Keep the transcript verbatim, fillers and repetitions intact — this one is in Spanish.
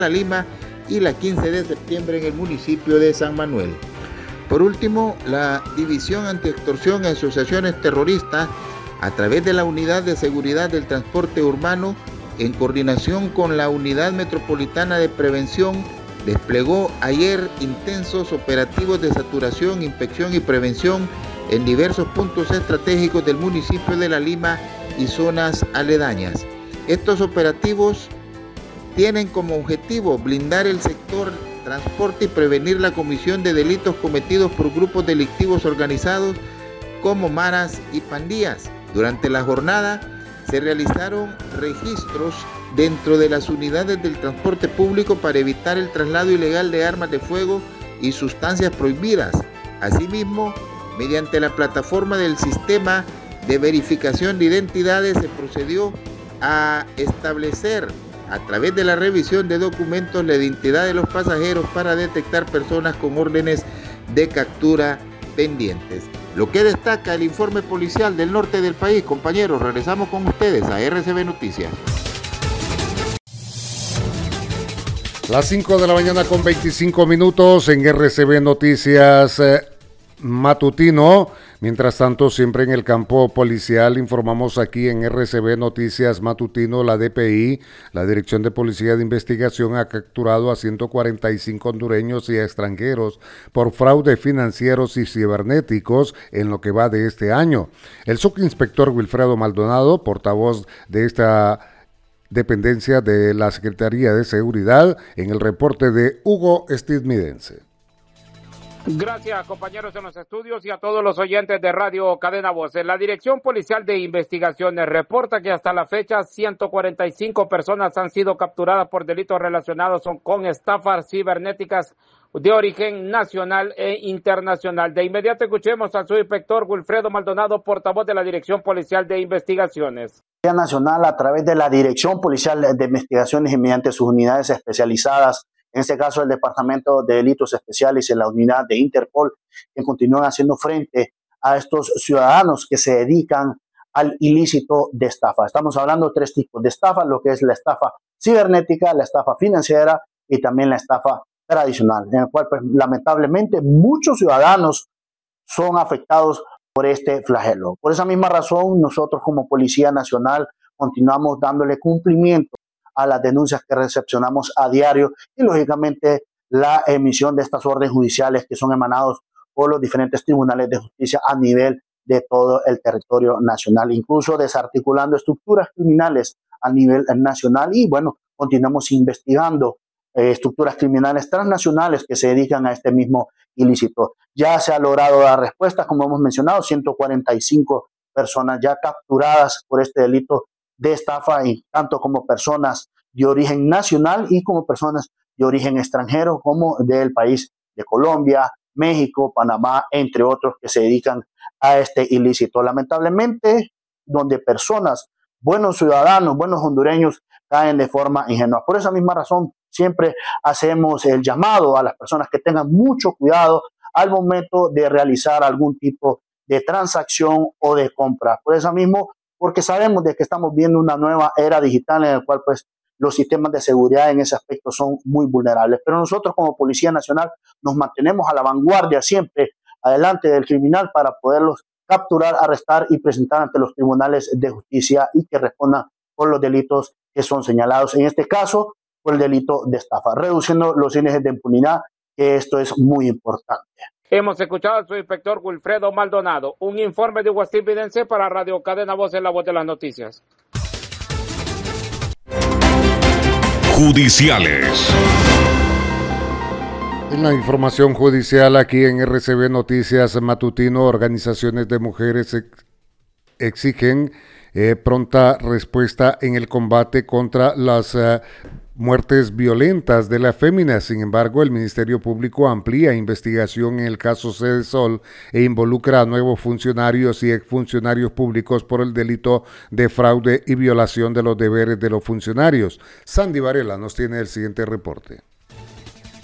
La Lima y la quince de septiembre en el municipio de San Manuel. Por último, la División Antiextorsión y Asociaciones Terroristas, a través de la Unidad de Seguridad del Transporte Urbano, en coordinación con la Unidad Metropolitana de Prevención, desplegó ayer intensos operativos de saturación, inspección y prevención en diversos puntos estratégicos del municipio de La Lima y zonas aledañas. Estos operativos tienen como objetivo blindar el sector transporte y prevenir la comisión de delitos cometidos por grupos delictivos organizados como maras y pandillas. Durante la jornada se realizaron registros dentro de las unidades del transporte público para evitar el traslado ilegal de armas de fuego y sustancias prohibidas. Asimismo, mediante la plataforma del sistema de verificación de identidades se procedió a establecer a través de la revisión de documentos la identidad de los pasajeros para detectar personas con órdenes de captura pendientes. Lo que destaca el informe policial del norte del país, compañeros, regresamos con ustedes a R C B Noticias. Las cinco de la mañana con veinticinco minutos en R C B Noticias eh, Matutino. Mientras tanto, siempre en el campo policial, informamos aquí en R C B Noticias Matutino, la D P I, la Dirección de Policía de Investigación, ha capturado a ciento cuarenta y cinco hondureños y extranjeros por fraude financieros y cibernéticos en lo que va de este año. El subinspector Wilfredo Maldonado, portavoz de esta dependencia de la Secretaría de Seguridad, en el reporte de Hugo Estidmidense. Gracias, compañeros en los estudios y a todos los oyentes de Radio Cadena Voces. La Dirección Policial de Investigaciones reporta que hasta la fecha ciento cuarenta y cinco personas han sido capturadas por delitos relacionados con estafas cibernéticas de origen nacional e internacional. De inmediato escuchemos al subinspector Wilfredo Maldonado, portavoz de la Dirección Policial de Investigaciones. Nacional, a través de la Dirección Policial de Investigaciones y mediante sus unidades especializadas, en este caso el Departamento de Delitos Especiales y la unidad de Interpol, que continúan haciendo frente a estos ciudadanos que se dedican al ilícito de estafa. Estamos hablando de tres tipos de estafa, lo que es la estafa cibernética, la estafa financiera y también la estafa tradicional, en el cual pues, lamentablemente muchos ciudadanos son afectados por este flagelo. Por esa misma razón, nosotros como Policía Nacional continuamos dándole cumplimiento a las denuncias que recepcionamos a diario y lógicamente la emisión de estas órdenes judiciales que son emanados por los diferentes tribunales de justicia a nivel de todo el territorio nacional, incluso desarticulando estructuras criminales a nivel nacional y bueno, continuamos investigando eh, estructuras criminales transnacionales que se dedican a este mismo ilícito. Ya se ha logrado dar respuesta, como hemos mencionado, ciento cuarenta y cinco personas ya capturadas por este delito de estafa, y tanto como personas de origen nacional y como personas de origen extranjero, como del país de Colombia, México, Panamá, entre otros que se dedican a este ilícito. Lamentablemente, donde personas, buenos ciudadanos, buenos hondureños, caen de forma ingenua. Por esa misma razón, siempre hacemos el llamado a las personas que tengan mucho cuidado al momento de realizar algún tipo de transacción o de compra. Por eso mismo, porque sabemos de que estamos viendo una nueva era digital en la cual pues los sistemas de seguridad en ese aspecto son muy vulnerables. Pero nosotros como Policía Nacional nos mantenemos a la vanguardia siempre adelante del criminal para poderlos capturar, arrestar y presentar ante los tribunales de justicia y que respondan por los delitos que son señalados. En este caso, por el delito de estafa, reduciendo los índices de impunidad, que esto es muy importante. Hemos escuchado al subinspector Wilfredo Maldonado. Un informe de Huastín Vidense para Radio Cadena Voz en la voz de las noticias. Judiciales. En la información judicial aquí en R C B Noticias Matutino, organizaciones de mujeres ex- exigen eh, pronta respuesta en el combate contra las uh, muertes violentas de la fémina. Sin embargo, el Ministerio Público amplía investigación en el caso Cedesol e involucra a nuevos funcionarios y exfuncionarios públicos por el delito de fraude y violación de los deberes de los funcionarios. Sandy Varela nos tiene el siguiente reporte.